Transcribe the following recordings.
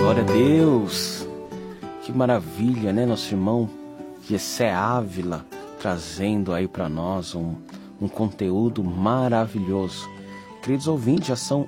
Glória a Deus. Que maravilha, né? Nosso irmão Gessé Ávila trazendo aí para nós um conteúdo maravilhoso. Queridos ouvintes, já são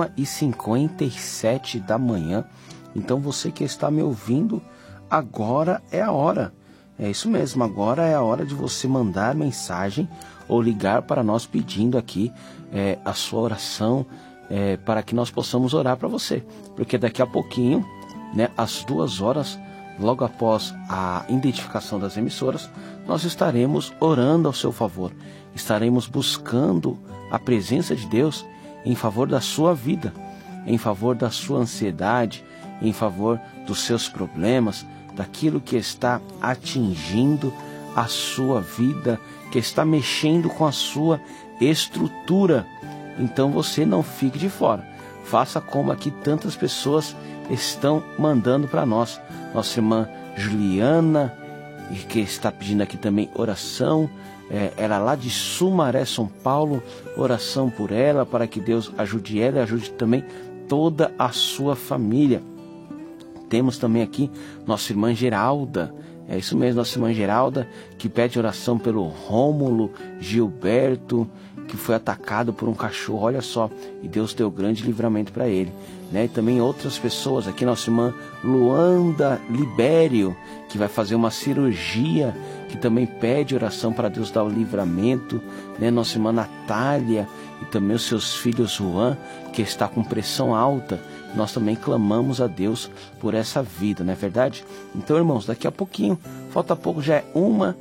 1h57 da manhã. Então você que está me ouvindo, agora é a hora. É isso mesmo, agora é a hora de você mandar mensagem ou ligar para nós pedindo aqui a sua oração, para que nós possamos orar para você. Porque daqui a pouquinho, né, às 2h, logo após a identificação das emissoras, nós estaremos orando ao seu favor. Estaremos buscando a presença de Deus em favor da sua vida, em favor da sua ansiedade, em favor dos seus problemas, daquilo que está atingindo a sua vida, que está mexendo com a sua estrutura. Então você não fique de fora. Faça como aqui tantas pessoas estão mandando para nós. Nossa irmã Juliana, que está pedindo aqui também oração, ela lá de Sumaré, São Paulo, oração por ela, para que Deus ajude ela e ajude também toda a sua família. Temos também aqui nossa irmã Geralda, é isso mesmo, nossa irmã Geralda, que pede oração pelo Rômulo Gilberto, que foi atacado por um cachorro, olha só, e Deus deu grande livramento para ele, né? E também outras pessoas, aqui nossa irmã Luanda Libério, que vai fazer uma cirurgia, que também pede oração para Deus dar o livramento, né? Nossa irmã Natália, e também os seus filhos Juan, que está com pressão alta. Nós também clamamos a Deus por essa vida, não é verdade? Então, irmãos, daqui a pouquinho, falta pouco, já é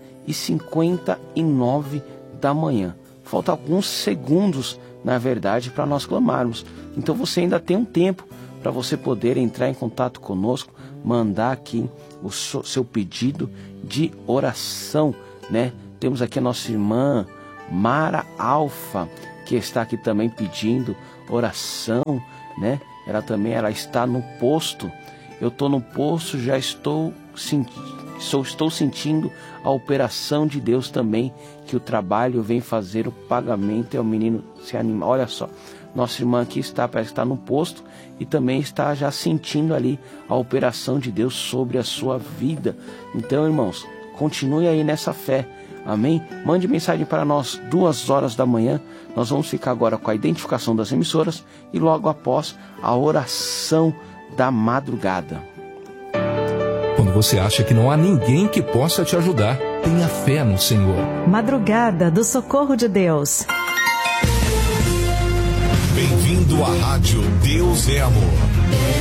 1h59 da manhã. Falta alguns segundos, na verdade, para nós clamarmos. Então você ainda tem um tempo para você poder entrar em contato conosco, mandar aqui o seu pedido de oração, né? Temos aqui a nossa irmã Mara Alfa, que está aqui também pedindo oração, né? Ela está no posto. Eu estou no posto, já estou sentindo a operação de Deus também, que o trabalho vem fazer o pagamento e o menino se anima. Olha só, nossa irmã aqui parece que está no posto e também está já sentindo ali a operação de Deus sobre a sua vida. Então, irmãos, continue aí nessa fé. Amém? Mande mensagem para nós 2h da manhã. Nós vamos ficar agora com a identificação das emissoras e logo após a oração da madrugada. Quando você acha que não há ninguém que possa te ajudar, tenha fé no Senhor. Madrugada do Socorro de Deus. Bem-vindo à Rádio Deus é Amor.